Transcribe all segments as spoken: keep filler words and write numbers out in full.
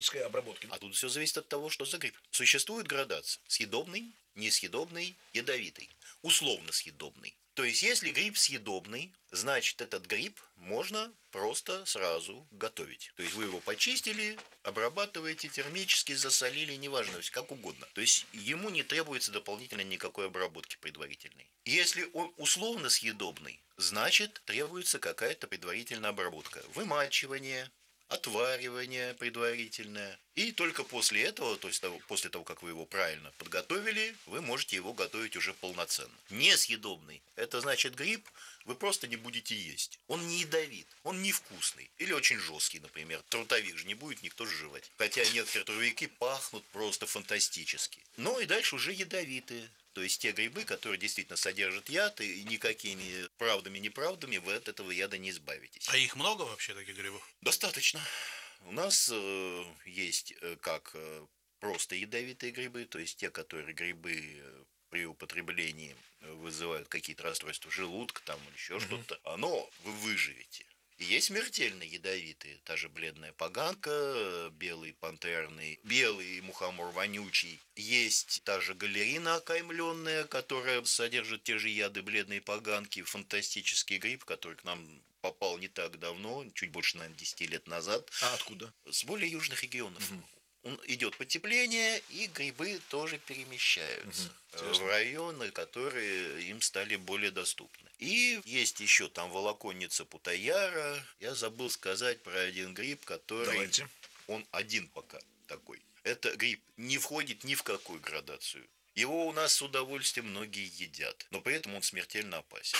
обработки. А тут все зависит от того, что за гриб. Существует градация: съедобный, несъедобный, ядовитый, условно съедобный. То есть, если гриб съедобный, значит, этот гриб можно просто сразу готовить. То есть, вы его почистили, обрабатываете термически, засолили, неважно, как угодно. То есть, ему не требуется дополнительно никакой обработки предварительной. Если он условно съедобный, значит, требуется какая-то предварительная обработка. Вымачивание, отваривание предварительное. И только после этого, то есть после того, как вы его правильно подготовили, вы можете его готовить уже полноценно. Несъедобный – это значит гриб вы просто не будете есть. Он не ядовит, он невкусный или очень жесткий, например. Трутовик же не будет никто жевать. Хотя некоторые трутовики пахнут просто фантастически. Ну и дальше уже ядовитые. То есть те грибы, которые действительно содержат яд, и никакими правдами-неправдами вы от этого яда не избавитесь. А их много вообще, таких грибов? Достаточно. У нас э, есть э, как э, просто ядовитые грибы, то есть те, которые грибы э, при употреблении вызывают какие-то расстройства желудка там или еще mm-hmm. что-то, но вы выживете. И есть смертельно ядовитые, та же бледная поганка, белый пантерный, белый мухомор вонючий. Есть та же галерина окаймленная, которая содержит те же яды бледной поганки, фантастический гриб, который к нам попал не так давно, чуть больше, наверное, десять лет назад. А откуда? С более южных регионов. Угу. Он идет потепление, и грибы тоже перемещаются угу. в районы, которые им стали более доступны. И есть еще там волоконница путаяра. Я забыл сказать про один гриб, который... Давайте. Он один пока такой. Это гриб не входит ни в какую градацию. Его у нас с удовольствием многие едят, но при этом он смертельно опасен.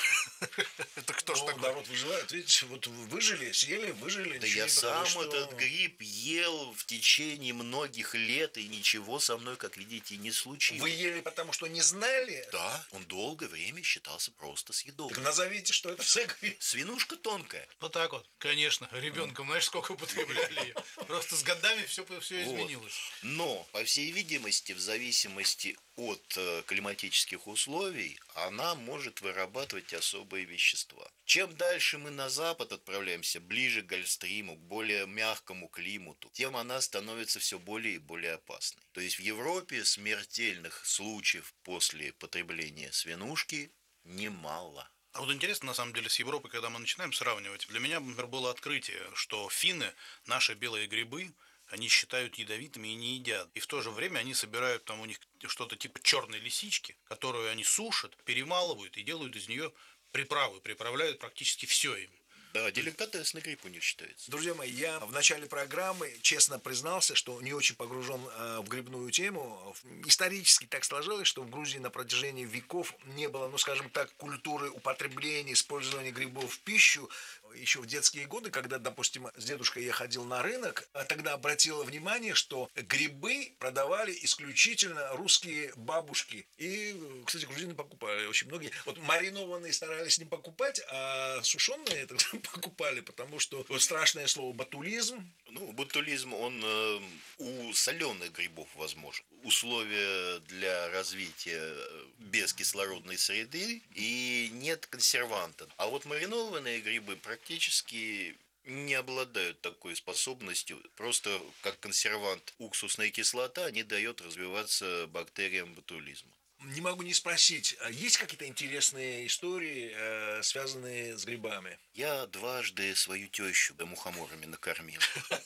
Это кто ж такой? Народ выживает, видите, вот выжили, съели, выжили. Да я сам этот гриб ел в течение многих лет, и ничего со мной, как видите, не случилось. Вы ели, потому что не знали? Да, он долгое время считался просто съедобным. Так назовите, что это за гриб. Свинушка тонкая. Вот так вот, конечно, ребенком, знаешь, сколько употребляли ее. Просто с годами все, все изменилось. Вот. Но, по всей видимости, в зависимости от климатических условий, она может вырабатывать особые вещества. Чем дальше мы на запад отправляемся, ближе к Гольфстриму, к более мягкому климату, тем она становится все более и более опасной. То есть в Европе смертельных случаев после потребления свинушки немало. А вот интересно, на самом деле, с Европой, когда мы начинаем сравнивать, для меня, например, было открытие, что финны, наши белые грибы, они считают ядовитыми и не едят. И в то же время они собирают там у них что-то типа черной лисички, которую они сушат, перемалывают и делают из нее приправы, приправляют практически все им. Да, деликатесный гриб у них считается. Друзья мои, я в начале программы честно признался, что не очень погружен э, в грибную тему. Исторически так сложилось, что в Грузии на протяжении веков не было, ну скажем так, культуры употребления, использования грибов в пищу. Еще в детские годы, когда, допустим, с дедушкой я ходил на рынок, тогда обратила внимание, что грибы продавали исключительно русские бабушки. И, кстати, грузины покупали очень многие. Вот маринованные старались не покупать, а сушеные это покупали, потому что вот страшное слово ботулизм. Ну, ботулизм, он э, у соленых грибов возможен. Условия для развития без кислородной среды и нет консерванта. А вот маринованные грибы практически не обладают такой способностью. Просто как консервант уксусная кислота не дает развиваться бактериям ботулизма. Не могу не спросить, есть какие-то интересные истории, э, связанные с грибами? Я дважды свою тещу мухоморами накормил.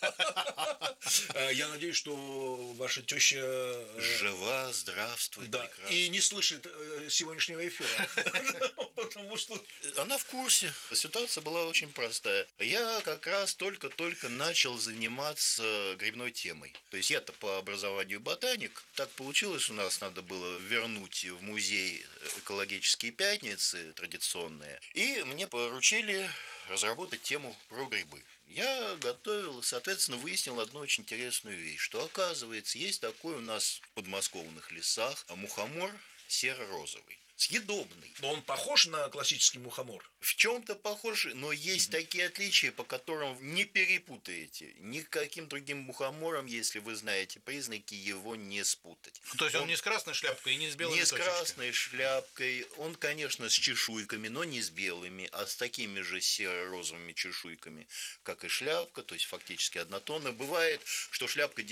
Я надеюсь, что ваша теща... Жива, здравствует, да, прекрасно. И не слышит сегодняшнего эфира. Потому что... Она в курсе. Ситуация была очень простая. Я как раз только-только начал заниматься грибной темой. То есть я-то по образованию ботаник. Так получилось, у нас надо было вернуть в музей экологические пятницы традиционные. И мне поручили разработать тему про грибы. Я готовил, соответственно, выяснил одну очень интересную вещь, что, оказывается, есть такой у нас в подмосковных лесах мухомор серо-розовый. Съедобный. Но он похож на классический мухомор? В чем-то похож, но есть mm-hmm. такие отличия, по которым не перепутаете. Никаким другим мухомором, если вы знаете признаки, его не спутать. Ну, то есть он, он не с красной шляпкой и не с белыми Не точечками. с красной шляпкой. Он, конечно, с чешуйками, но не с белыми, а с такими же серо-розовыми чешуйками, как и шляпка. То есть фактически однотонно. Бывает, что шляпка